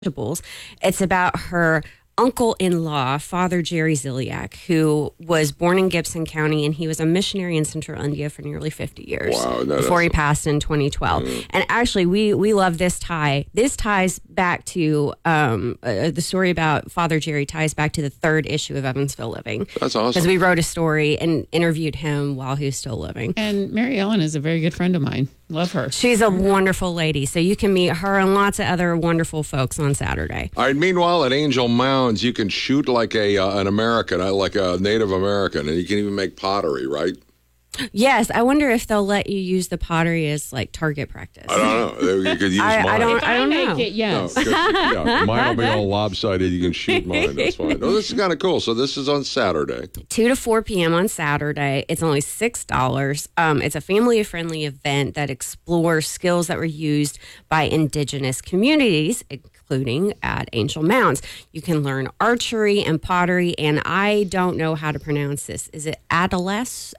It's about her uncle-in-law, Father Jerry Ziliak, who was born in Gibson County, and he was a missionary in Central India for nearly 50 years before he passed in 2012. And actually, we love this tie. This ties back to the story about Father Jerry ties back to the 3rd issue of Evansville Living. That's awesome. Because we wrote a story and interviewed him while he was still living. And Mary Ellen is a very good friend of mine. Love her. She's a wonderful lady. So you can meet her and lots of other wonderful folks on Saturday. All right. Meanwhile, at Angel Mounds, you can shoot like an American, like a Native American, and you can even make pottery, right? Yes, I wonder if they'll let you use the pottery as like target practice. I don't know. You could use mine. I don't know. Yes. No, mine will be all lopsided. You can shoot mine. That's fine. Oh, this is kind of cool. So this is on Saturday. 2 to 4 p.m. on Saturday. It's only $6. It's a family-friendly event that explores skills that were used by indigenous communities, including at Angel Mounds. You can learn archery and pottery, and I don't know how to pronounce this. Is it Atlas?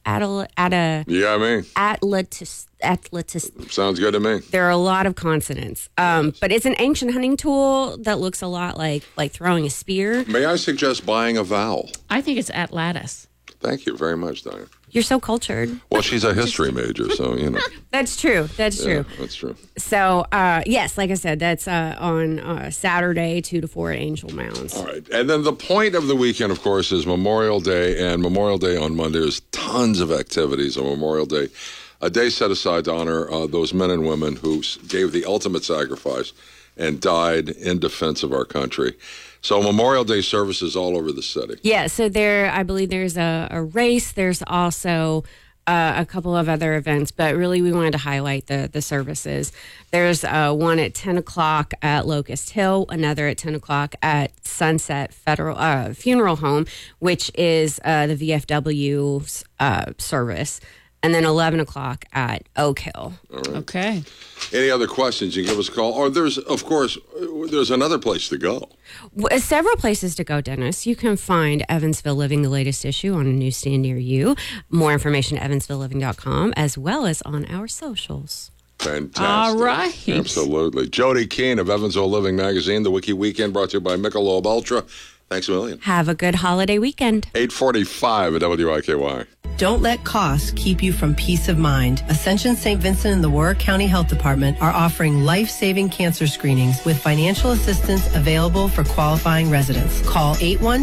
Atletis. Sounds good to me. There are a lot of consonants, but it's an ancient hunting tool that looks a lot like throwing a spear. May I suggest buying a vowel? I think it's Atlantis. Thank you very much, Diane. You're so cultured. Well, she's a history major, so, you know. That's true. That's true. That's true. So, yes, like I said, that's on Saturday, 2 to 4 at Angel Mounds. All right. And then the point of the weekend, of course, is Memorial Day. And Memorial Day on Monday, there's tons of activities on Memorial Day. A day set aside to honor those men and women who gave the ultimate sacrifice and died in defense of our country. So Memorial Day services all over the city. Yeah, so I believe there's a race. There's also a couple of other events, but really we wanted to highlight the services. There's one at 10 o'clock at Locust Hill, another at 10 o'clock at Sunset Federal Funeral Home, which is the VFW's service. And then 11 o'clock at Oak Hill. Right. Okay. Any other questions, you can give us a call. Or there's another place to go. Several places to go, Dennis. You can find Evansville Living, the latest issue, on a newsstand near you. More information at evansvilleliving.com, as well as on our socials. Fantastic. All right. Absolutely. Jody Keene of Evansville Living Magazine, the Wiki Weekend, brought to you by Michelob Ultra. Thanks a million. Have a good holiday weekend. 8:45 at WIKY. Don't let costs keep you from peace of mind. Ascension St. Vincent and the Warwick County Health Department are offering life-saving cancer screenings with financial assistance available for qualifying residents. Call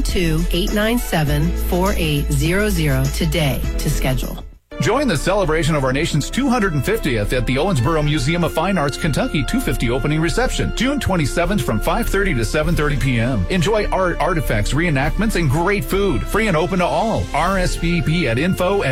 812-897-4800 today to schedule. Join the celebration of our nation's 250th at the Owensboro Museum of Fine Arts, Kentucky 250 opening reception, June 27th from 5:30 to 7:30 p.m. Enjoy art, artifacts, reenactments, and great food. Free and open to all. RSVP at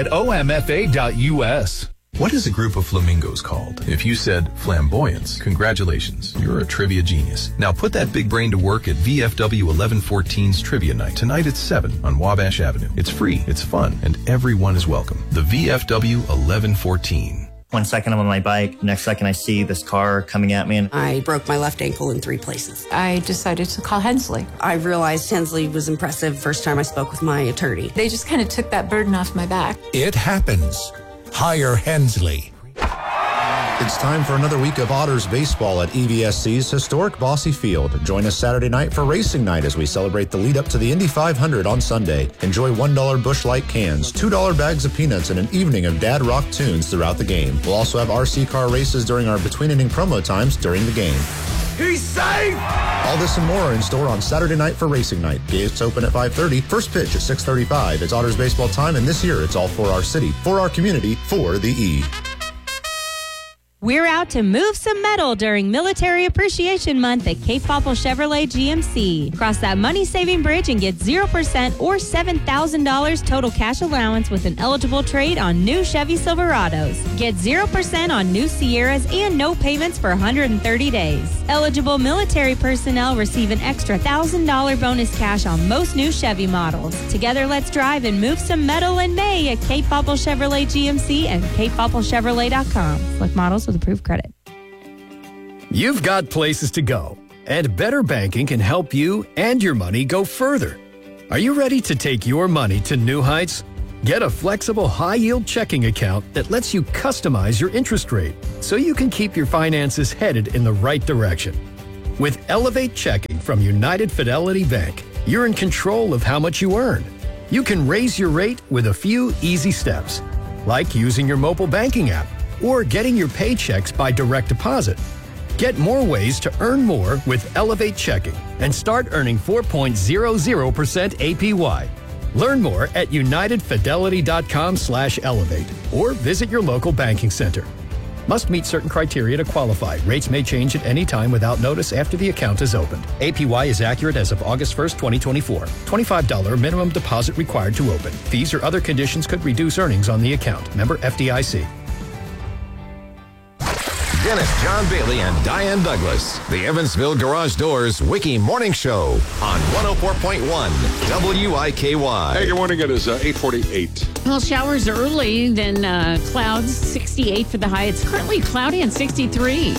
info@omfa.us. What is a group of flamingos called? If you said flamboyance, congratulations, you're a trivia genius. Now put that big brain to work at VFW 1114's Trivia Night. Tonight at 7 on Wabash Avenue. It's free, it's fun, and everyone is welcome. The VFW 1114. 1 second I'm on my bike, next second I see this car coming at me. And I broke my left ankle in 3 places. I decided to call Hensley. I realized Hensley was impressive first time I spoke with my attorney. They just kind of took that burden off my back. It happens. Hire Hensley. It's time for another week of Otters baseball at EVSC's historic Bosse Field. Join us Saturday night for Racing Night as we celebrate the lead up to the Indy 500 on Sunday. Enjoy $1 Busch Light cans, $2 bags of peanuts, and an evening of dad rock tunes throughout the game. We'll also have RC car races during our between inning promo times during the game. He's safe! All this and more are in store on Saturday night for Racing Night. Gates open at 5:30. First pitch at 6:35. It's Otters baseball time, and this year it's all for our city, for our community, for the E. We're out to move some metal during Military Appreciation Month at Cape Popple Chevrolet GMC. Cross that money-saving bridge and get 0% or $7,000 total cash allowance with an eligible trade on new Chevy Silverados. Get 0% on new Sierras and no payments for 130 days. Eligible military personnel receive an extra $1,000 bonus cash on most new Chevy models. Together, let's drive and move some metal in May at Cape Popple Chevrolet GMC and CapePoppleChevrolet.com. Select models with approved credit. You've got places to go, and Better Banking can help you and your money go further. Are you ready to take your money to new heights? Get a flexible high-yield checking account that lets you customize your interest rate so you can keep your finances headed in the right direction. With Elevate Checking from United Fidelity Bank, you're in control of how much you earn. You can raise your rate with a few easy steps, like using your mobile banking app or getting your paychecks by direct deposit. Get more ways to earn more with Elevate Checking and start earning 4.00% APY. Learn more at unitedfidelity.com/elevate or visit your local banking center. Must meet certain criteria to qualify. Rates may change at any time without notice after the account is opened. APY is accurate as of August 1st, 2024. $25 minimum deposit required to open. Fees or other conditions could reduce earnings on the account. Member FDIC. Dennis John Bailey and Diane Douglas. The Evansville Garage Doors Wiki Morning Show on 104.1 WIKY. Hey, good morning. It is 8:48. Well, showers early, then clouds, 68 for the high. It's currently cloudy and 63.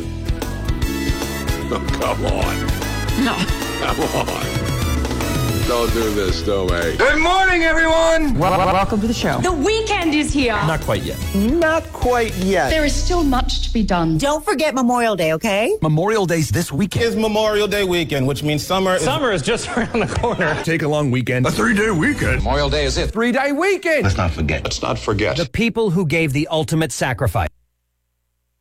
Oh, come on. No. Come on. Don't do this to me. Good morning, everyone. Welcome to the show. The weekend is here. Not quite yet. Not quite yet. There is still much to be done. Don't forget Memorial Day, okay? Memorial Day's this weekend. It's Memorial Day weekend, which means summer is just around the corner. Take a long weekend. A 3-day weekend. Memorial Day is it. 3-day weekend. Let's not forget. Let's not forget. The people who gave the ultimate sacrifice.